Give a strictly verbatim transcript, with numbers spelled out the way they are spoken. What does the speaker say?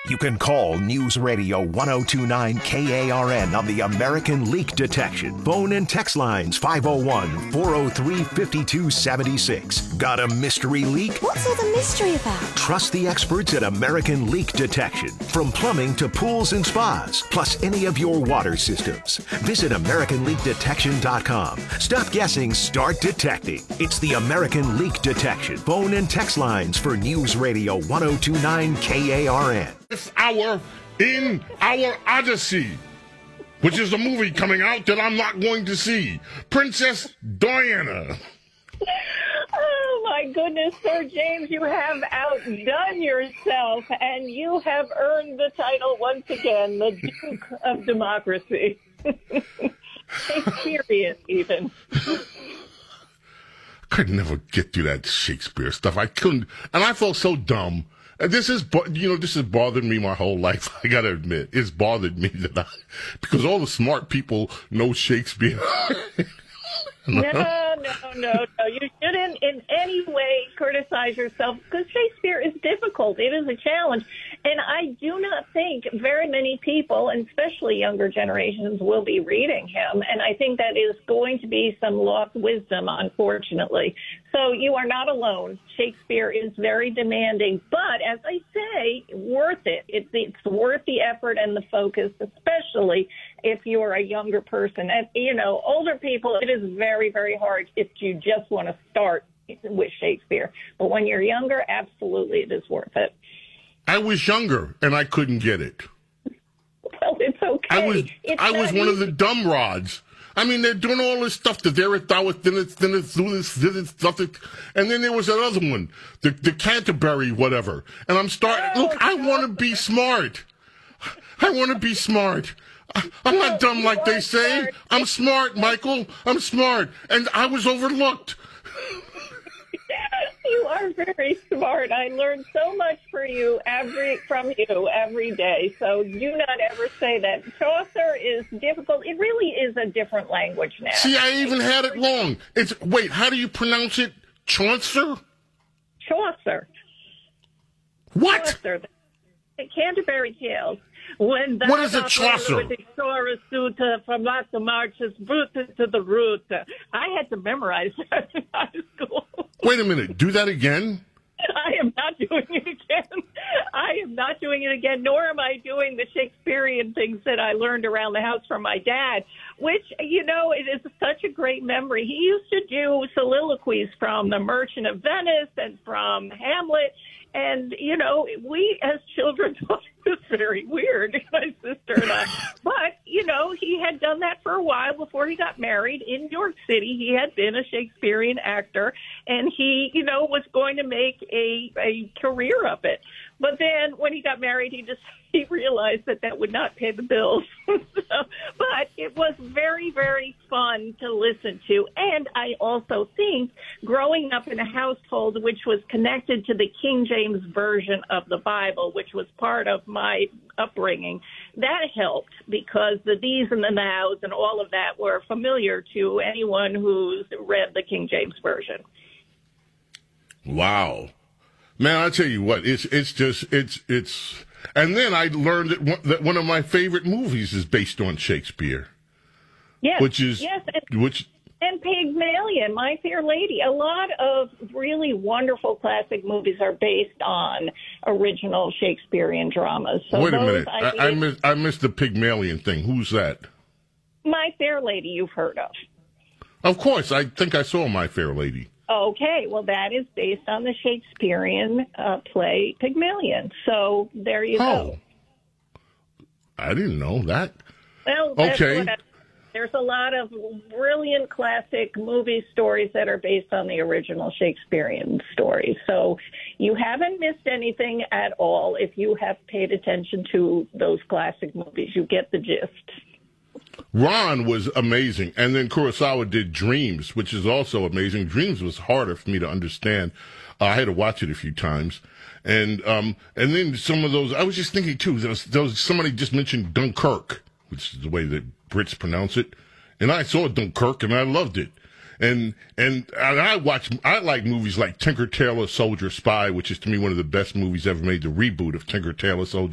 You can call News Radio ten twenty-nine K A R N on the American Leak Detection. Phone and text lines five oh one, four oh three, five two seven six. Got a mystery leak? What's all the mystery about? Trust the experts at American Leak Detection. From plumbing to pools and spas, plus any of your water systems. Visit American Leak Detection dot com. Stop guessing, start detecting. It's the American Leak Detection. Phone and text lines for News Radio ten twenty-nine K A R N. This hour in our Odyssey, which is a movie coming out that I'm not going to see. Princess Diana. Oh, my goodness, Sir James, you have outdone yourself, and you have earned the title once again, the Duke of Democracy. Shakespearean, even. I could never get through that Shakespeare stuff. I couldn't, and I felt so dumb. And this is, you know, this has bothered me my whole life. I gotta admit, it's bothered me that I, because all the smart people know Shakespeare. No, no, no, no. You shouldn't in any way criticize yourself because Shakespeare is difficult. It is a challenge. And I do not think very many people, and especially younger generations, will be reading him. And I think that is going to be some lost wisdom, unfortunately. So you are not alone. Shakespeare is very demanding. But as I say, worth it. It's, it's worth the effort and the focus, especially if you're a younger person. And, you know, older people, it is very, very hard if you just want to start with Shakespeare. But when you're younger, absolutely it is worth it. I was younger, and I couldn't get it. Well, it's okay. I was it's I was one easy. of the dumb rods. I mean, they're doing all this stuff. The there it thou then it's then it's do this, this it's stuff. That, and then there was another one, the the Canterbury whatever. And I'm starting. Oh, look, I want to be smart. I want to be smart. I, I'm not dumb like they say. I'm smart, Michael. I'm smart, and I was overlooked. You are very smart. I learn so much for you every from you every day. So do not ever say that. Chaucer is difficult. It really is a different language now. See, I even had it wrong. It's wait, how do you pronounce it? Chaucer? Chaucer. What? Chaucer. The Canterbury Tales. When What is a Chaucer? With the Chorus suit from lots of marches, rooted to the root. I had to memorize that in high school. Wait a minute. Do that again? I am not doing it again. I am not doing it again, nor am I doing the Shakespearean things that I learned around the house from my dad, which, you know, it is such a great memory. He used to do soliloquies from The Merchant of Venice and from Hamlet. And, you know, we as children thought it was very weird, my sister and I. But, you know, he had done that for a while before he got married in New York City. He had been a Shakespearean actor, and he, you know, was going to make a, a career of it. But then when he got married, he just he realized that that would not pay the bills. so, but it was very, very fun to listen to. And I also think growing up in a household which was connected to the King James Version of the Bible, which was part of my upbringing, that helped because the these and the nows and all of that were familiar to anyone who's read the King James Version. Wow. Man, I tell you what, it's it's just, it's, it's, and then I learned that one, that one of my favorite movies is based on Shakespeare. Yes. Which is, yes, and, which, and Pygmalion, My Fair Lady. A lot of really wonderful classic movies are based on original Shakespearean dramas. So wait a those minute, I, I, missed, I missed the Pygmalion thing. Who's that? My Fair Lady, you've heard of. Of course, I think I saw My Fair Lady. Okay, well, that is based on the Shakespearean uh, play Pygmalion. So there you oh. go. I didn't know that. Well, that's okay. what I, there's a lot of brilliant classic movie stories that are based on the original Shakespearean stories. So you haven't missed anything at all if you have paid attention to those classic movies. You get the gist. Ron was amazing, and then Kurosawa did Dreams, which is also amazing. Dreams was harder for me to understand. Uh, I had to watch it a few times, and um, and then some of those. I was just thinking too. There was, there was somebody just mentioned Dunkirk, which is the way that Brits pronounce it, and I saw Dunkirk and I loved it. And and I watch. I like movies like Tinker Tailor Soldier Spy, which is to me one of the best movies ever made. The reboot of Tinker Tailor Soldier